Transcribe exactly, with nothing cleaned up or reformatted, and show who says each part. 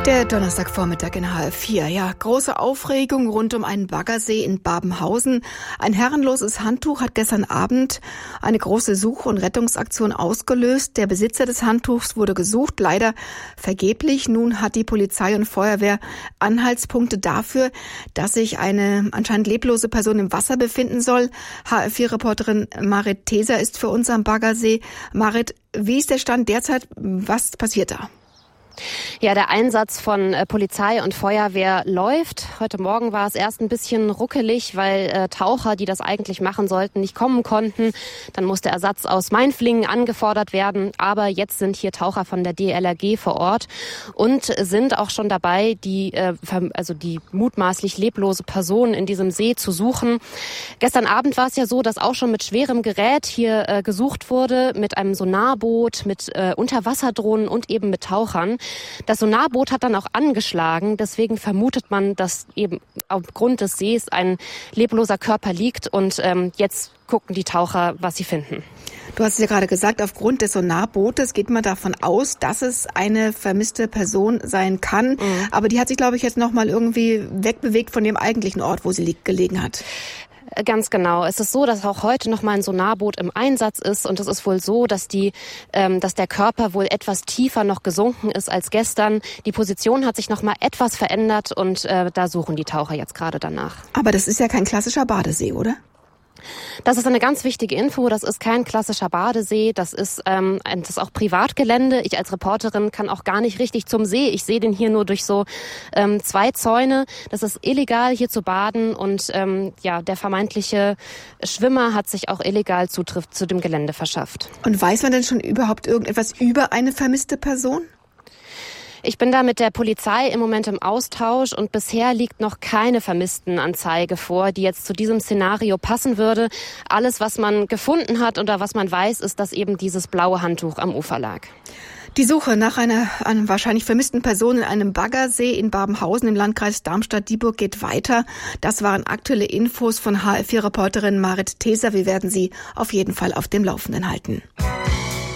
Speaker 1: Der Donnerstagvormittag in H F vier. Ja, große Aufregung rund um einen Baggersee in Babenhausen. Ein herrenloses Handtuch hat gestern Abend eine große Such- und Rettungsaktion ausgelöst. Der Besitzer des Handtuchs wurde gesucht, leider vergeblich. Nun hat die Polizei und Feuerwehr Anhaltspunkte dafür, dass sich eine anscheinend leblose Person im Wasser befinden soll. H F vier-Reporterin Marit Theser ist für uns am Baggersee. Marit, wie ist der Stand derzeit? Was passiert da?
Speaker 2: Ja, der Einsatz von äh, Polizei und Feuerwehr läuft. Heute Morgen war es erst ein bisschen ruckelig, weil äh, Taucher, die das eigentlich machen sollten, nicht kommen konnten. Dann musste Ersatz aus Mainflingen angefordert werden. Aber jetzt sind hier Taucher von der D L R G vor Ort und sind auch schon dabei, die, äh, also die mutmaßlich leblose Person in diesem See zu suchen. Gestern Abend war es ja so, dass auch schon mit schwerem Gerät hier äh, gesucht wurde, mit einem Sonarboot, mit äh, Unterwasserdrohnen und eben mit Tauchern. Das Sonarboot hat dann auch angeschlagen. Deswegen vermutet man, dass eben aufgrund des Sees ein lebloser Körper liegt. Und ähm, jetzt gucken die Taucher, was sie finden.
Speaker 1: Du hast es ja gerade gesagt, aufgrund des Sonarbootes geht man davon aus, dass es eine vermisste Person sein kann. Mhm. Aber die hat sich, glaube ich, jetzt noch mal irgendwie wegbewegt von dem eigentlichen Ort, wo sie gelegen hat.
Speaker 2: Ganz genau. Es ist so, dass auch heute noch mal ein Sonarboot im Einsatz ist und es ist wohl so, dass die, ähm, dass der Körper wohl etwas tiefer noch gesunken ist als gestern. Die Position hat sich noch mal etwas verändert und äh, da suchen die Taucher jetzt gerade danach.
Speaker 1: Aber das ist ja kein klassischer Badesee, oder?
Speaker 2: Das ist eine ganz wichtige Info. Das ist kein klassischer Badesee. Das ist, ähm, das ist auch Privatgelände. Ich als Reporterin kann auch gar nicht richtig zum See. Ich sehe den hier nur durch so ähm, zwei Zäune. Das ist illegal, hier zu baden. Und ähm, ja, der vermeintliche Schwimmer hat sich auch illegal Zutritt zu dem Gelände verschafft.
Speaker 1: Und weiß man denn schon überhaupt irgendetwas über eine vermisste Person?
Speaker 2: Ich bin da mit der Polizei im Moment im Austausch und bisher liegt noch keine Vermisstenanzeige vor, die jetzt zu diesem Szenario passen würde. Alles, was man gefunden hat oder was man weiß, ist, dass eben dieses blaue Handtuch am Ufer lag.
Speaker 1: Die Suche nach einer, einer wahrscheinlich vermissten Person in einem Baggersee in Babenhausen im Landkreis Darmstadt-Dieburg geht weiter. Das waren aktuelle Infos von H F vier-Reporterin Marit Theser. Wir werden Sie auf jeden Fall auf dem Laufenden halten.